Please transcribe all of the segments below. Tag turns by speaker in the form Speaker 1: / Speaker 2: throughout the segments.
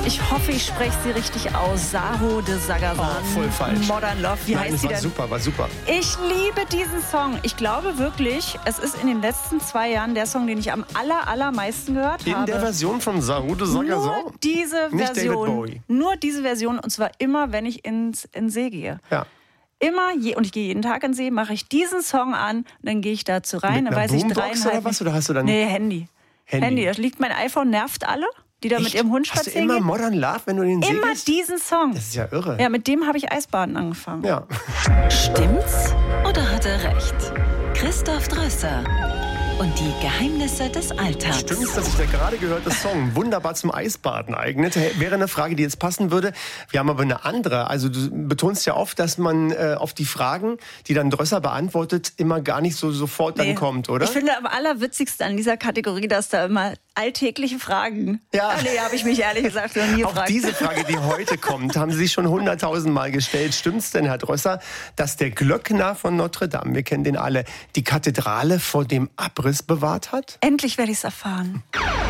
Speaker 1: Ich hoffe, ich spreche sie richtig aus. Saho de Sagazan.
Speaker 2: Oh, voll falsch.
Speaker 1: Modern Love. Wie heißt sie denn?
Speaker 2: War super.
Speaker 1: Ich liebe diesen Song. Ich glaube wirklich, es ist in den letzten 2 Jahren der Song, den ich am allermeisten gehört habe.
Speaker 2: In der Version von Saho de Sagazan?
Speaker 1: Nur diese
Speaker 2: Nicht
Speaker 1: Version.
Speaker 2: David Bowie.
Speaker 1: Nur diese Version. Und zwar immer, wenn ich in See gehe.
Speaker 2: Ja.
Speaker 1: Und ich gehe jeden Tag in See, mache ich diesen Song an und dann gehe ich dazu rein.
Speaker 2: Mit
Speaker 1: dann
Speaker 2: einer
Speaker 1: weiß ich
Speaker 2: Boombox oder was? Oder hast du dann...
Speaker 1: Nee, Handy. Das liegt, mein iPhone nervt alle, die da mit ihrem Hund spazieren
Speaker 2: Hast du immer
Speaker 1: gehen.
Speaker 2: Modern Love, wenn du in den See
Speaker 1: Immer
Speaker 2: gehst?
Speaker 1: diesen Song.
Speaker 2: Das ist ja irre.
Speaker 1: Ja, mit dem habe ich Eisbaden angefangen.
Speaker 2: Ja.
Speaker 3: Stimmt's oder hat er recht? Christoph Drösser und die Geheimnisse des Alltags.
Speaker 2: Stimmt's, dass sich der gerade gehörte Song wunderbar zum Eisbaden eignet? Wäre eine Frage, die jetzt passen würde. Wir haben aber eine andere. Also du betonst ja oft, dass man auf die Fragen, die dann Drösser beantwortet, immer gar nicht so sofort dann kommt, oder?
Speaker 1: Ich finde am allerwitzigsten an dieser Kategorie, dass da immer alltägliche Fragen...
Speaker 2: Ja.
Speaker 1: Nee, habe ich mich ehrlich gesagt noch nie
Speaker 2: Auch
Speaker 1: gefragt.
Speaker 2: diese Frage, die heute kommt, haben Sie sich schon 100.000 Mal gestellt. Stimmt's denn, Herr Drösser, dass der Glöckner von Notre Dame, wir kennen den alle, die Kathedrale vor dem Abriss bewahrt hat?
Speaker 1: Endlich werde ich es erfahren.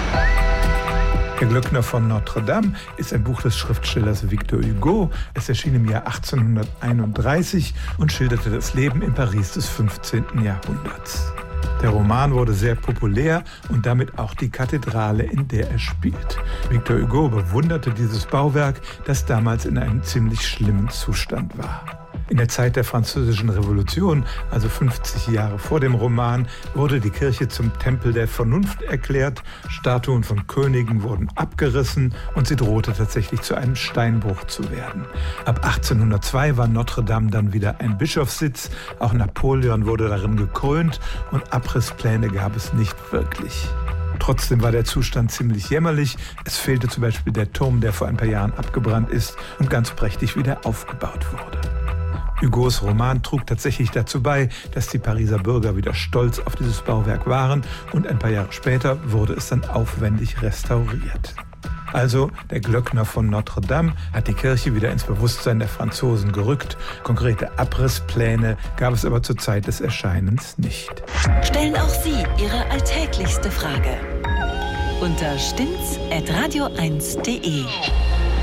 Speaker 4: Der Glöckner von Notre Dame ist ein Buch des Schriftstellers Victor Hugo. Es erschien im Jahr 1831 und schilderte das Leben in Paris des 15. Jahrhunderts. Der Roman wurde sehr populär und damit auch die Kathedrale, in der er spielt. Victor Hugo bewunderte dieses Bauwerk, das damals in einem ziemlich schlimmen Zustand war. In der Zeit der Französischen Revolution, also 50 Jahre vor dem Roman, wurde die Kirche zum Tempel der Vernunft erklärt, Statuen von Königen wurden abgerissen und sie drohte tatsächlich zu einem Steinbruch zu werden. Ab 1802 war Notre Dame dann wieder ein Bischofssitz, auch Napoleon wurde darin gekrönt und Abrisspläne gab es nicht wirklich. Trotzdem war der Zustand ziemlich jämmerlich. Es fehlte zum Beispiel der Turm, der vor ein paar Jahren abgebrannt ist und ganz prächtig wieder aufgebaut wurde. Hugos Roman trug tatsächlich dazu bei, dass die Pariser Bürger wieder stolz auf dieses Bauwerk waren und ein paar Jahre später wurde es dann aufwendig restauriert. Also, der Glöckner von Notre Dame hat die Kirche wieder ins Bewusstsein der Franzosen gerückt. Konkrete Abrisspläne gab es aber zur Zeit des Erscheinens nicht.
Speaker 3: Stellen auch Sie Ihre alltäglichste Frage unter stimmt's@radio1.de.